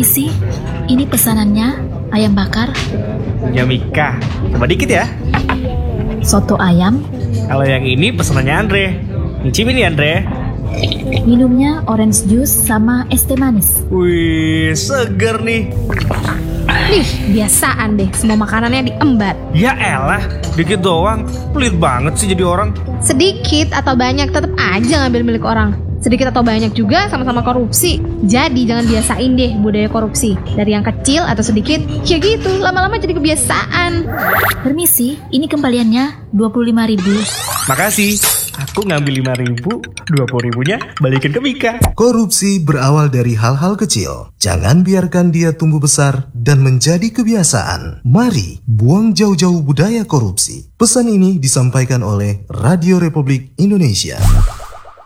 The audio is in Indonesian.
Permisi, ini pesanannya ayam bakar, Ya Mika, coba dikit ya. soto ayam, Kalau yang ini pesanannya Andre. Nyicipin ya Andre. minumnya orange juice sama es teh manis. Wih, seger nih. Nih, biasaan deh semua makanannya diembat. Ya elah, dikit doang. Pelit banget sih jadi orang. Sedikit atau banyak tetap aja ngambil milik orang. Sedikit atau banyak juga sama-sama korupsi. Jadi jangan biasain deh budaya korupsi. Dari yang kecil atau sedikit, ya gitu, lama-lama jadi kebiasaan. Permisi, ini kembaliannya 25.000. Makasih. Aku ngambil 5.000, 20.000-nya balikin ke Mika. Korupsi berawal dari hal-hal kecil. Jangan biarkan dia tumbuh besar dan menjadi kebiasaan. Mari buang jauh-jauh budaya korupsi. Pesan ini disampaikan oleh Radio Republik Indonesia.